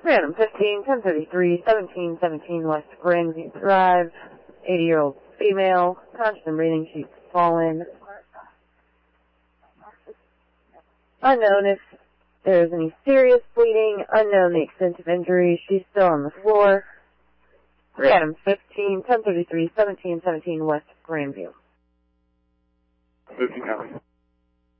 Random 15, 1033, 1717 West Grandview Drive. 80-year-old female, conscious and breathing, she's fallen. Unknown if there is any serious bleeding, unknown the extent of injury, she's still on the floor. Random 15, 1033, 1717 West Grandview. 15 county.